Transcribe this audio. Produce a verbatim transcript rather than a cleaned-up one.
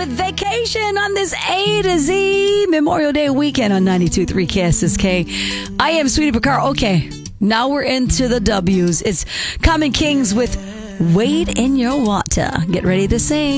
with Vacation on this A to Z Memorial Day weekend on ninety-two point three K S S K. I am Sweetie Picard. Okay, now we're into the W's. It's Common Kings with Wade in Your Water. Get ready to sing.